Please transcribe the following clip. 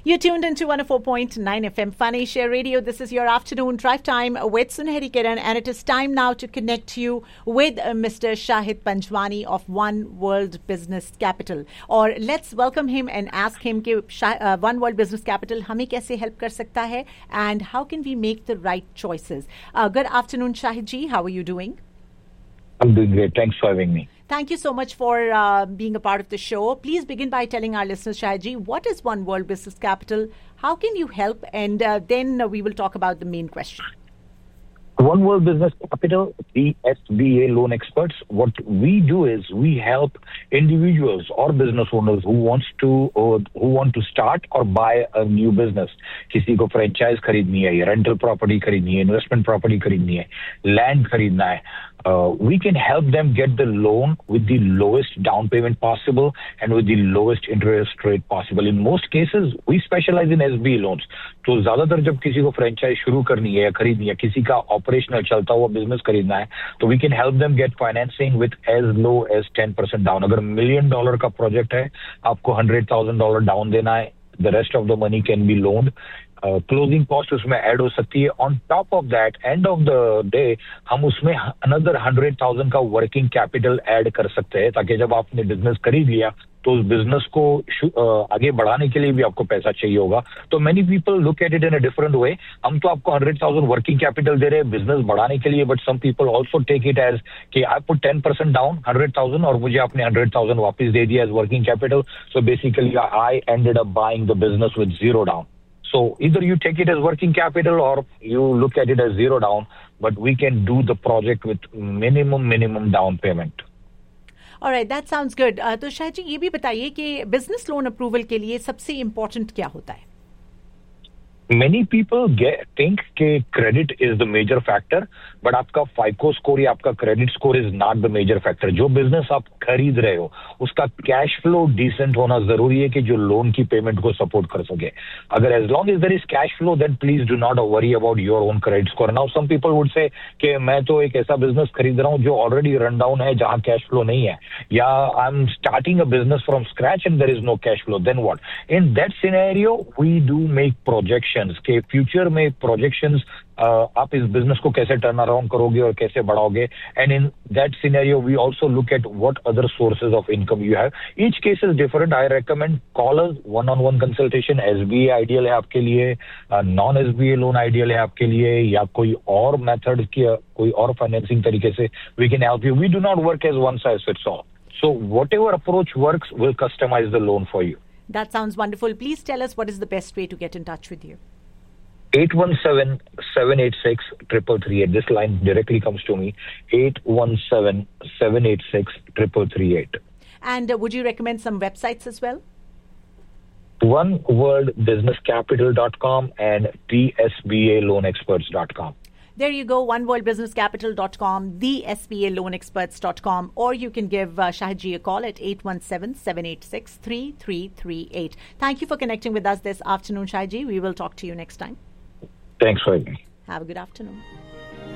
You're tuned into 104.9 FM Fun Asia Radio. This is your afternoon drive time with Sunehri Kiran, and it is time now to connect you with Mr. Shahid Panjwani of One World Business Capital. Or let's welcome him and ask him कि One World Business Capital हमें कैसे help कर सकता है, and how can we make the right choices. Good afternoon, Shahid ji. How are you doing? I'm doing great. Thanks for having me. Thank you so much for being a part of the show. Please begin by telling our listeners, Shahid ji, what is One World Business Capital? How can you help? And then we will talk about the main question. One World Business Capital, the SBA loan experts. What we do is we help individuals or business owners who want to start or buy a new business. किसी को franchise खरीदनी है, rental property खरीदनी है, investment property खरीदनी है, land खरीदना है. We can help them get the loan with the lowest down payment possible and with the lowest interest rate possible. In most cases, we specialize in SBA loans. तो ज़्यादातर जब किसी को franchise शुरू करनी है या खरीदनी है, किसी का operational चलता हुआ business खरीदना है, तो we can help them get financing with as low as 10% down. अगर $1 million का project है, आपको $100,000 down देना है, the rest of the money can be loaned. Closing cost उसमें ऐड हो सकती है. On top of that, end of the day, हम उसमें another 100,000 का working capital ऐड कर सकते हैं, ताकि जब आपने business खरीद लिया तो उस business को आगे बढ़ाने के लिए भी आपको पैसा चाहिए होगा. तो many people look at it in a different way. हम तो आपको 100,000 working capital दे रहे हैं business बढ़ाने के लिए, but some people also take it as कि I put 10% down 100,000 और मुझे आपने 100,000 वापस दे दिया as working capital. So basically I ended up buying the business with zero down. So either you take it as working capital or you look at it as zero down, but we can do the project with minimum down payment. All right, that sounds good. तो शायद जी ये भी बताइए कि business loan approval के लिए सबसे important क्या होता है? Many people think कि credit is the major factor, but आपका FICO score या आपका credit score is not the major factor. जो business आप खरीद रहे हो, उसका cash flow decent होना जरूरी है कि जो loan की payment को support कर सके. अगर as long as there is cash flow, then please do not worry about your own credit score. Now some people would say कि मैं तो एक ऐसा business खरीद रहा हूँ जो already run down है, जहाँ cash flow नहीं है, या I'm starting a business from scratch and there is no cash flow. Then what? In that scenario, we do make projections. के फ्यूचर में प्रोजेक्शंस आप इस बिजनेस को कैसे टर्न अराउंड करोगे और कैसे बढ़ाओगे. And in that scenario we also look at what other sources of income you have. Each case is different. I recommend callers one on one consultation. SBA ideal है आपके लिए, नॉन एसबीए लोन आइडियल है आपके लिए, या कोई और मेथड की कोई और फाइनेंसिंग तरीके से we can help you. We do not work as one size fits all. So whatever approach works, will customize the loan for you. That sounds wonderful. Please tell us what is the best way to get in touch with you. 817-786-3338. This line directly comes to me. 817-786-3338. And would you recommend some websites as well? oneworldbusinesscapital.com and tsbaloanexperts.com. There you go, oneworldbusinesscapital.com, thesbaloanexperts.com, or you can give Shahid ji a call at 817-786-3338. Thank you for connecting with us this afternoon, Shahid ji. We will talk to you next time. Thanks for having me. Have a good afternoon.